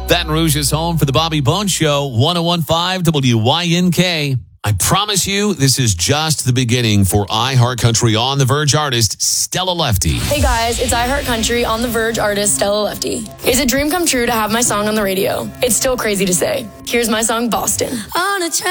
Baton Rouge is home for the Bobby Bones Show, 101.5 WYNK. I promise you, this is just the beginning for iHeartCountry On the Verge artist Stella Lefty. Hey guys, it's iHeartCountry On the Verge artist Stella Lefty. It's a dream come true to have my song on the radio. It's still crazy to say. Here's my song, Boston. On a